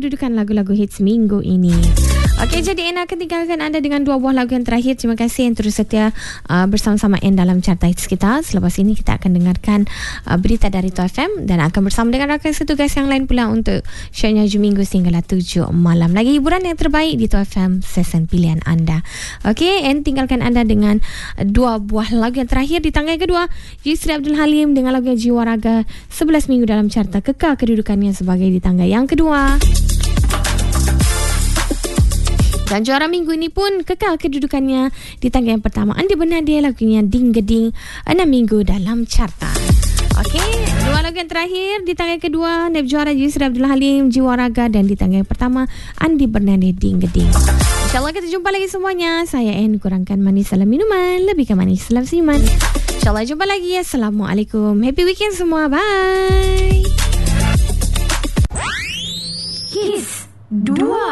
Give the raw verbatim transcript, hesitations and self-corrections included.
kedudukan lagu-lagu hits minggu ini. Okey, jadi Anna akan tinggalkan anda dengan dua buah lagu yang terakhir. Terima kasih yang terus setia uh, bersama-sama Anna dalam carta hits kita. Selepas ini kita akan dengarkan uh, berita dari Tuah F M dan akan bersama dengan rakan setugas yang lain pula untuk shownya Hujung Minggu sehinggalah tujuh malam. Lagi hiburan yang terbaik di Tuah F M, sesen pilihan anda. Okey, Anna tinggalkan anda dengan dua buah lagu yang terakhir di tangga yang kedua. Yusri Abdul Halim dengan lagu Jiwa Raga, sebelas minggu dalam carta, kekal kedudukannya sebagai di tangga yang kedua. Dan juara minggu ini pun kekal kedudukannya di tangga yang pertama. Andi Bernadette lagunya Ding Geding, enam minggu dalam carta. Okey, dua lagu yang terakhir di tangga yang kedua, naib juara Yusri Abdul Halim, Jiwa Raga, dan di tangga yang pertama Andi Bernadette, Ding Geding. InsyaAllah kita jumpa lagi semuanya. Saya En, kurangkan manis dalam minuman, lebihkan manis dalam siman. InsyaAllah jumpa lagi. Assalamualaikum. Happy weekend semua. Bye. Kiss dua.